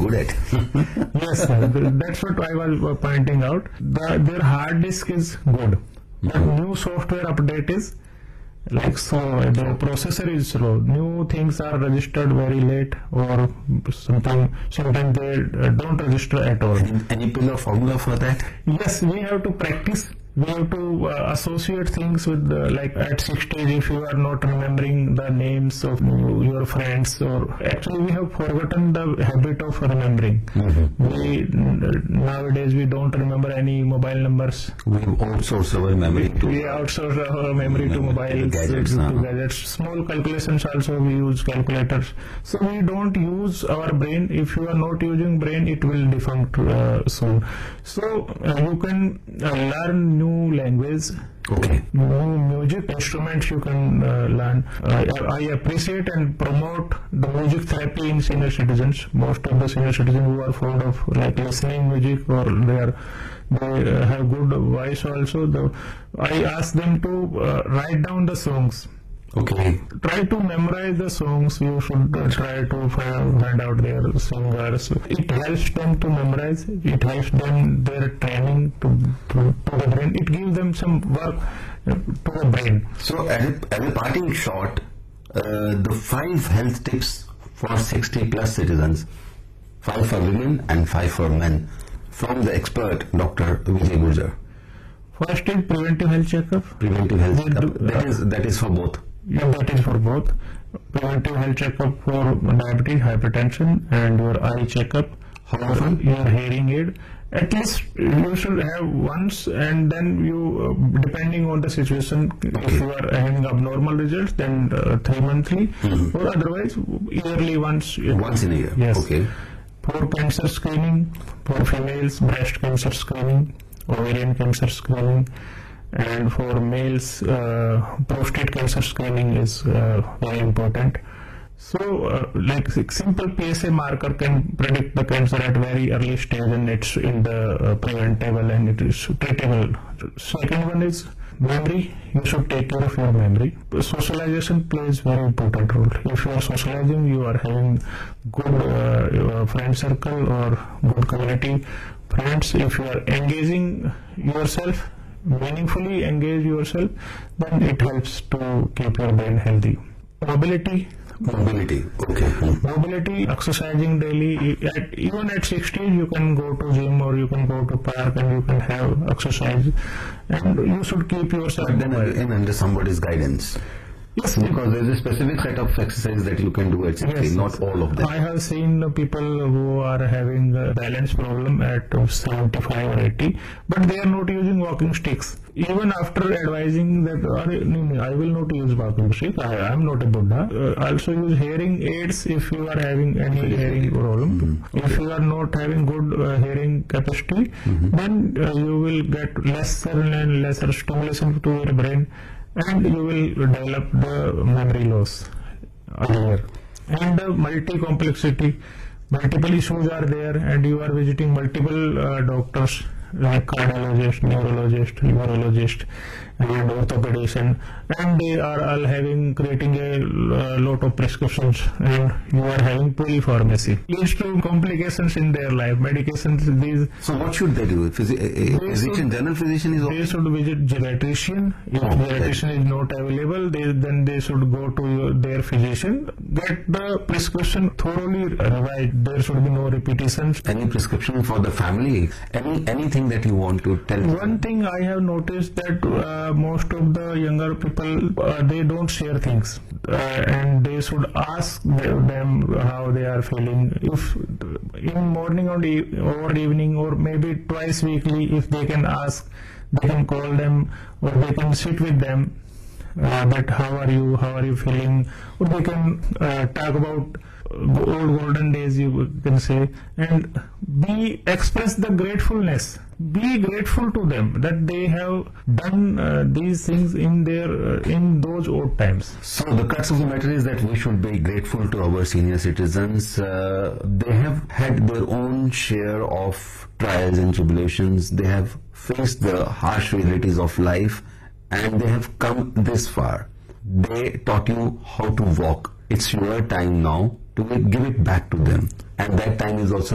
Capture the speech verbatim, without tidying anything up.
good at. Yes, sir. That's what I was pointing out. The, their hard disk is good. The mm-hmm. new software update is like so, the processor is slow. New things are registered very late, or sometimes sometimes they don't register at all. Any, any pillar formula for that? Yes, we have to practice. We have to uh, associate things with the, like at sixties, if you are not remembering the names of your friends, or actually we have forgotten the habit of remembering. Mm-hmm. We nowadays we don't remember any mobile numbers. We outsource our memory to we outsource our memory to mobile gadgets. To, uh, to gadgets. Small calculations also we use calculators. So we don't use our brain. If you are not using brain, it will defunct uh, soon. So uh, you can uh, learn new New language, okay. new music instruments you can uh, learn. Uh, I appreciate and promote the music therapy in senior citizens. Most of the senior citizens who are fond of like listening music, or they are they uh, have good voice also. The, I ask them to uh, write down the songs. Okay. Try to memorize the songs. You should uh, try to find, find out their singers. It helps them to memorize. It helps them their training to, to, to the brain. It gives them some work uh, to the brain. So, as a, as a parting shot, uh, the five health tips for sixty plus citizens, five for women and five for men, from the expert Doctor Vijay Gurjar. First is preventive health checkup. Preventive health checkup. Do, uh, that is that is for both. Yeah, that is for both. Preventive health checkup for diabetes, hypertension, and your eye checkup. How often? Your hearing aid. At least you should have once, and then you, uh, depending on the situation, okay. If you are having abnormal results, then uh, three monthly, mm-hmm. or otherwise yearly once. Once in a year. Yes. Okay. For cancer screening, for females, breast cancer screening, ovarian cancer screening. And for males, uh, prostate cancer screening is uh, very important. So, uh, like simple P S A marker can predict the cancer at very early stage, and it's in the uh, preventable and it is treatable. Second one is memory. You should take care of your memory. Socialization plays very important role. If you are socializing, you are having good uh, friend circle or good community friends. If you are engaging yourself, meaningfully engage yourself, then it helps to keep your brain healthy. Mobility. Mobility, okay. Mobility, exercising daily. At, even at sixty, you can go to gym or you can go to park and you can have exercise. And you should keep yourself. But then again, under somebody's guidance. Yes, because there is a specific set of exercises that you can do at sixty, yes, not all of them. I have seen people who are having a balance problem at seventy-five or eighty, but they are not using walking sticks. Even after advising that, I will not use walking stick, I am not a Buddha. Uh, also use hearing aids if you are having any okay. hearing problem. Mm-hmm. If you are not having good uh, hearing capacity, mm-hmm. then uh, you will get lesser and lesser stimulation to your brain, and you will develop the memory loss earlier. And uh, multi-complexity, multiple issues are there, and you are visiting multiple uh, doctors like cardiologist, neurologist, urologist, and orthopedician, and they are all having, creating a uh, lot of prescriptions, and you are having polypharmacy. Leads to complications in their life, medications, these. So what should they do? Physi- a, a physician, general physician is okay? They should visit geriatrician. If oh, geriatrician is not available, they, then they should go to your, their physician, get the prescription thoroughly revised. There should be no repetitions. Any prescription for the family? Any anything that you want to tell? One thing I have noticed that uh, most of the younger people, uh, they don't share things, uh, and they should ask them how they are feeling. If in morning or, e- or evening, or maybe twice weekly, if they can ask, they can call them, or they can sit with them, uh, that how are you, how are you feeling, or they can uh, talk about old golden days, you can say, and be express the gratefulness. Be grateful to them that they have done uh, these things in their uh, in those old times. So the crux of the matter is that we should be grateful to our senior citizens. Uh, they have had their own share of trials and tribulations. They have faced the harsh realities of life, and they have come this far. They taught you how to walk. It's your time now to give it back to them, and that time is also